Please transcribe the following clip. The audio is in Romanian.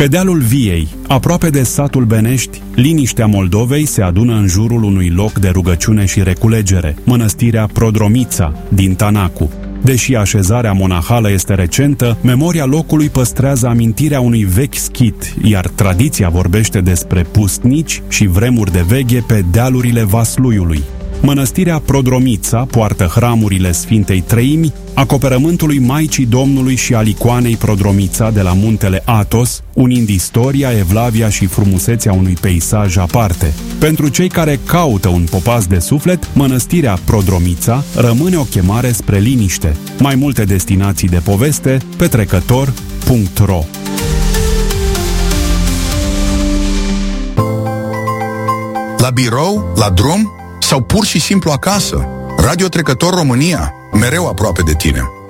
Pe dealul Viei, aproape de satul Benești, liniștea Moldovei se adună în jurul unui loc de rugăciune și reculegere, mănăstirea Prodromița din Tanacu. Deși așezarea monahală este recentă, memoria locului păstrează amintirea unui vechi schit, iar tradiția vorbește despre pustnici și vremuri de veghe pe dealurile Vasluiului. Mănăstirea Prodromița poartă hramurile Sfintei Treimi, acoperământului Maicii Domnului și al icoanei Prodromița de la muntele Athos, unind istoria, evlavia și frumusețea unui peisaj aparte. Pentru cei care caută un popas de suflet, mănăstirea Prodromița rămâne o chemare spre liniște. Mai multe destinații de poveste pe trecător.ro. La birou, la drum sau pur și simplu acasă, Radio Trecător România, mereu aproape de tine.